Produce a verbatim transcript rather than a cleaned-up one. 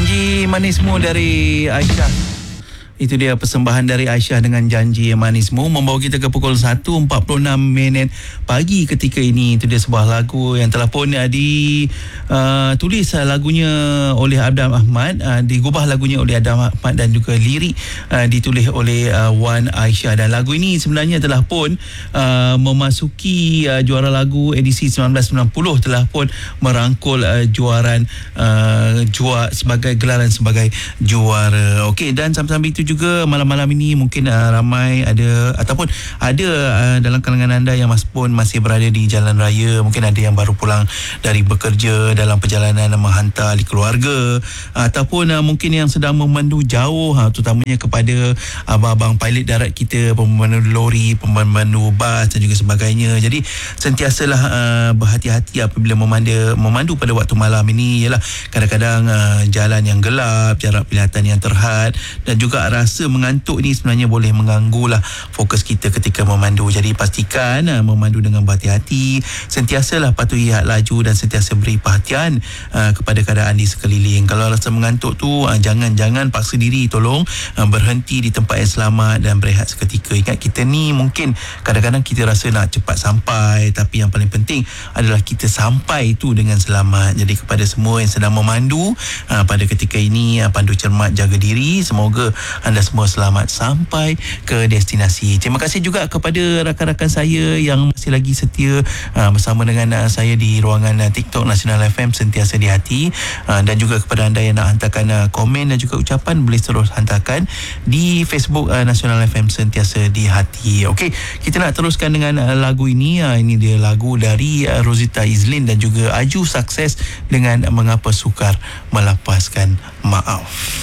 Janji Manismu dari Aisyah. Itu dia persembahan dari Aisyah dengan Janji Manismu, membawa kita ke pukul satu empat puluh enam minit pagi ketika ini. Itu dia sebuah lagu yang telah pun uh, ditulis uh, lagunya oleh Adam Ahmad, uh, digubah lagunya oleh Adam Ahmad dan juga lirik uh, ditulis oleh uh, Wan Aisyah. Dan lagu ini sebenarnya telah pun uh, memasuki uh, juara lagu edisi sembilan belas sembilan puluh, telah pun merangkul uh, juaran uh, juara sebagai gelaran sebagai juara. Okey, dan sambil-sambil itu juga malam-malam ini mungkin uh, ramai ada ataupun ada uh, dalam kalangan anda yang mas pun masih berada di jalan raya. Mungkin ada yang baru pulang dari bekerja, dalam perjalanan menghantar ahli keluarga, uh, ataupun uh, mungkin yang sedang memandu jauh, uh, terutamanya kepada abang-abang pilot darat kita, pemandu lori, pemandu bas dan juga sebagainya. Jadi sentiasalah uh, berhati-hati apabila memandu, memandu pada waktu malam ini. Ialah kadang-kadang uh, jalan yang gelap, jarak penglihatan yang terhad dan juga rasa mengantuk ni sebenarnya boleh mengganggulah fokus kita ketika memandu. Jadi pastikan uh, memandu dengan berhati-hati, sentiasalah patuhi had laju dan sentiasa beri perhatian uh, kepada keadaan di sekeliling. Kalau rasa mengantuk tu uh, jangan-jangan paksa diri, tolong uh, berhenti di tempat yang selamat dan berehat seketika. Ingat, kita ni mungkin kadang-kadang kita rasa nak cepat sampai, tapi yang paling penting adalah kita sampai tu dengan selamat. Jadi kepada semua yang sedang memandu uh, pada ketika ini, uh, pandu cermat, jaga diri. Semoga anda semua selamat sampai ke destinasi. Terima kasih juga kepada rakan-rakan saya yang masih lagi setia uh, bersama dengan uh, saya di ruangan uh, TikTok Nasional F M Sentiasa di Hati, uh, dan juga kepada anda yang nak hantarkan uh, komen dan juga ucapan, boleh terus hantarkan di Facebook uh, Nasional F M Sentiasa di Hati. Okey, kita nak teruskan dengan uh, lagu ini. Uh, ini dia lagu dari uh, Rosita Izlin dan juga Aju Sukses dengan Mengapa Sukar Melepaskan Maaf.